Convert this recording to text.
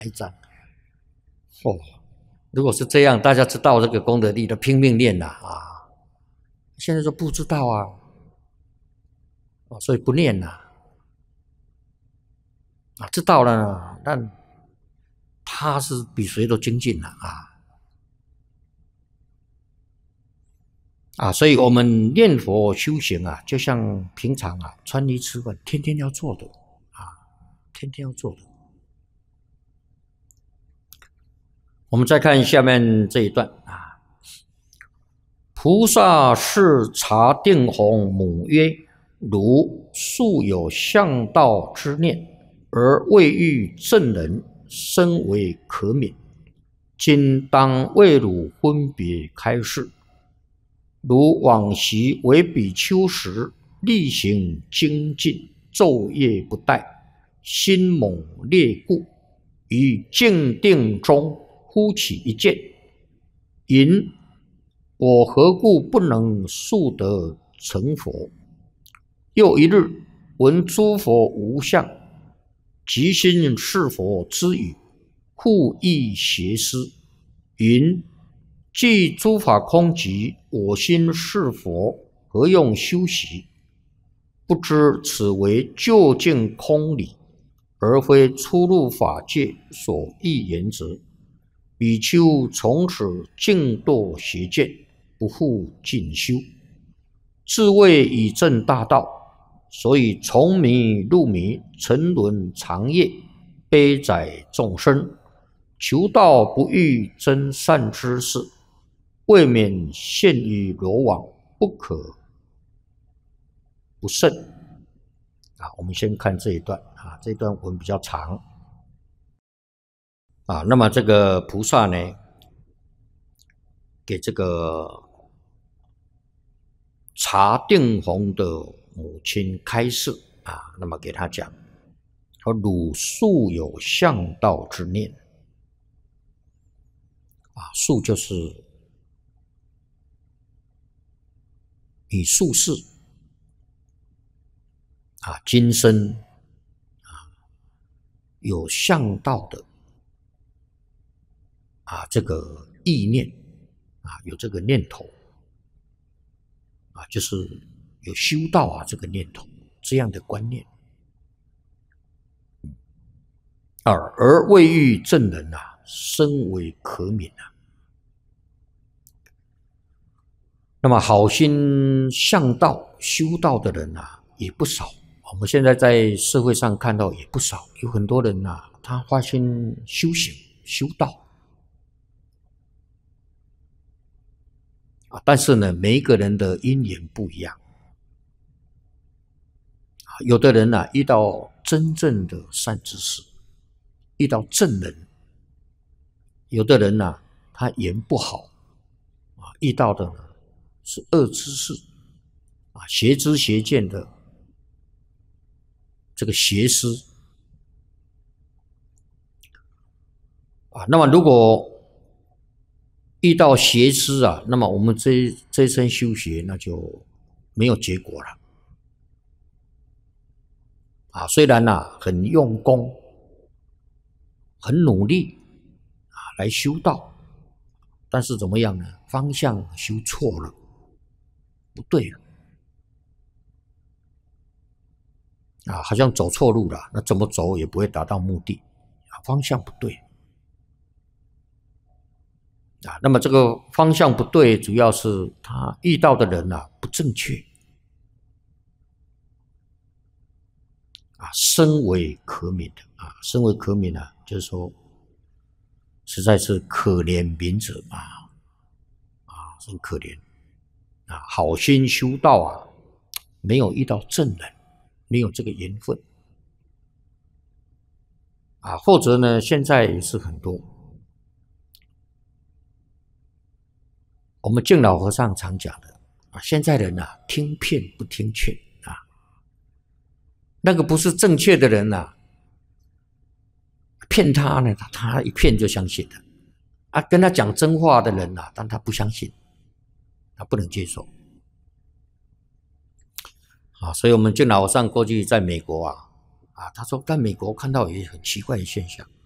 一张。哦，如果是这样，大家知道这个功德力的拼命念啊，现在说不知道啊，所以不念知道了，但他是比谁都精进所以我们念佛修行就像平常穿衣吃饭，天天要做的天天要做的。我们再看下面这一段菩萨是茶定弘母曰：如素有向道之念，而未遇正人，深为可悯。今当为汝分别开示。如往昔为比丘时，力行精进，昼夜不怠，心猛烈故，于静定中忽起一见，云：我何故不能速得成佛？又一日，闻诸佛无相，即心是佛之语，复亦邪思，云：既诸法空寂，我心是佛，何用修习？不知此为究竟空理，而非出入法界所欲言之。比丘从此尽堕邪见，不复进修，自谓已证大道，所以从迷入迷，沉沦长夜，悲哉众生，求道不遇真善知识，未免陷于罗网，不可不慎。我们先看这一段这一段文比较长那么这个菩萨呢，给这个茶定弘的母亲开示那么给他讲说：汝素有向道之念素就是你宿世今生有向道的这个意念有这个念头就是有修道这个念头，这样的观念而未遇正人深为可悯那么好心向道修道的人也不少，我们现在在社会上看到也不少，有很多人他发心修行修道但是呢，每一个人的因缘不一样有的人遇到真正的善知识，遇到正人；有的人他缘不好遇到的是恶知识邪知邪见的这个邪师那么如果遇到邪师那么我们这一生修学那就没有结果了虽然很用功很努力来修道，但是怎么样呢？方向修错了，不对了好像走错路了，那怎么走也不会达到目的方向不对那么这个方向不对，主要是他遇到的人不正确深为可悯的深为可悯就是说实在是可怜悯者很可怜好心修道没有遇到正人，没有这个缘分或者呢，现在也是很多。我们净老和尚常讲的现在人听骗不听劝那个不是正确的人骗他呢，他一骗就相信了跟他讲真话的人但他不相信，他不能接受所以我们净老和尚过去在美国他说在美国看到也很奇怪的现象